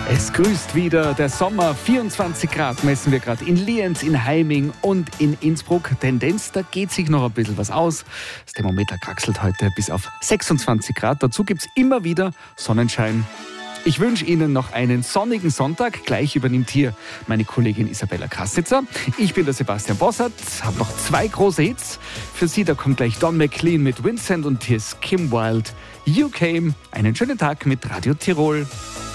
Es grüßt wieder der Sommer. 24 Grad messen wir gerade in Lienz, in Heiming und in Innsbruck. Tendenz, da geht sich noch ein bisschen was aus. Das Thermometer kraxelt heute bis auf 26 Grad. Dazu gibt es immer wieder Sonnenschein. Ich wünsche Ihnen noch einen sonnigen Sonntag. Gleich übernimmt hier meine Kollegin Isabella Krassnitzer. Ich bin der Sebastian Bossert, habe noch 2 große Hits. Für Sie, da kommt gleich Don McLean mit Vincent und hier ist Kim Wilde. You Came. Einen schönen Tag mit Radio Tirol.